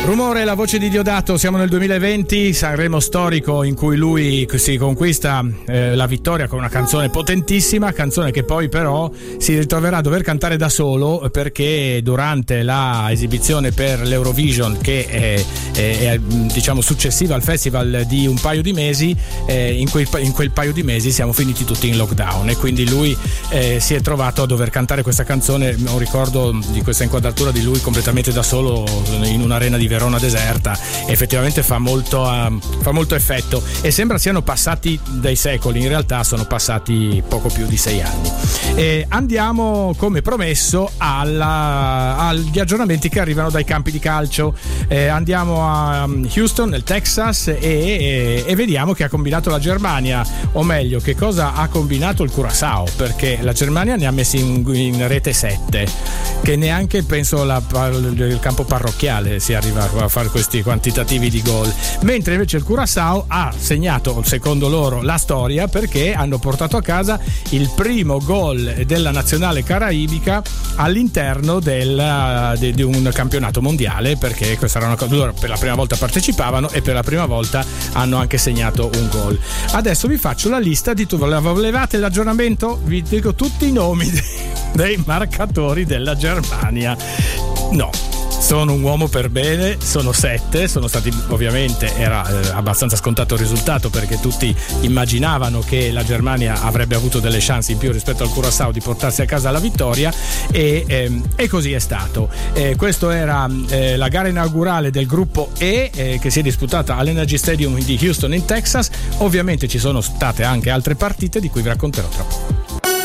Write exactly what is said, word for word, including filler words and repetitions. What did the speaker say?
Rumore, la voce di Diodato, siamo nel duemilaventi, Sanremo storico in cui lui si conquista eh, la vittoria con una canzone potentissima, canzone che poi però si ritroverà a dover cantare da solo perché durante la esibizione per l'Eurovision, che è, è, è diciamo successiva al festival di un paio di mesi, eh, in, quel, in quel paio di mesi siamo finiti tutti in lockdown e quindi lui eh, si è trovato a dover cantare questa canzone. Ho un ricordo di questa inquadratura di lui completamente da solo in un'arena di Verona deserta, effettivamente fa molto, uh, fa molto effetto e sembra siano passati dei secoli, in realtà sono passati poco più di sei anni. E andiamo come promesso alla, agli aggiornamenti che arrivano dai campi di calcio. Eh, andiamo a Houston nel Texas e, e, e vediamo che ha combinato la Germania, o meglio che cosa ha combinato il Curaçao, perché la Germania ne ha messi in, in rete sette, che neanche penso la, il campo parrocchiale si arriva a fare questi quantitativi di gol, mentre invece il Curaçao ha segnato, secondo loro, la storia perché hanno portato a casa il primo gol della nazionale caraibica all'interno del, di, di un campionato mondiale, perché questa era una cosa, loro per la prima volta partecipavano e per la prima volta hanno anche segnato un gol. Adesso vi faccio la lista di tu volevate l'aggiornamento? Vi dico tutti i nomi dei, dei marcatori della Germania. No, sono un uomo per bene, sono sette, sono stati, ovviamente era eh, abbastanza scontato il risultato perché tutti immaginavano che la Germania avrebbe avuto delle chance in più rispetto al Curaçao di portarsi a casa la vittoria e, ehm, e così è stato. Eh, questo era eh, la gara inaugurale del gruppo E eh, che si è disputata all'Energy Stadium di Houston in Texas. Ovviamente ci sono state anche altre partite di cui vi racconterò tra poco.